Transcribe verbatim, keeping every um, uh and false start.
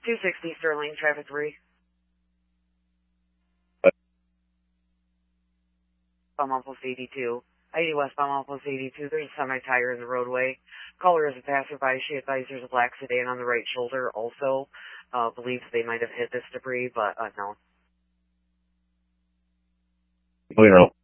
two sixty Sterling, traffic three. Belmont Post eighty-two. eighty West Belmont Post eighty-two. There's a semi-tire in the roadway. Caller is a passerby. She advised there's a black sedan on the right shoulder also. Uh, believes they might have hit this debris, but unknown. We know.